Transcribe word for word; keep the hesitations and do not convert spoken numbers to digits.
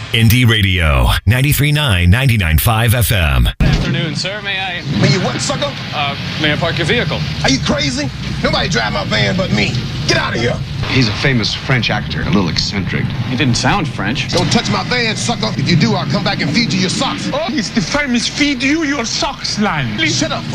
Indie Radio, ninety-three point nine, ninety-nine point five F M. Good afternoon, sir. May I... May you what, sucker? Uh, may I park your vehicle? Are you crazy? Nobody drive my van but me. Get out of here. He's a famous French actor, a little eccentric. He didn't sound French. Don't touch my van, sucker. If you do, I'll come back and feed you your socks. Oh, it's the famous feed you your socks line. Shut up.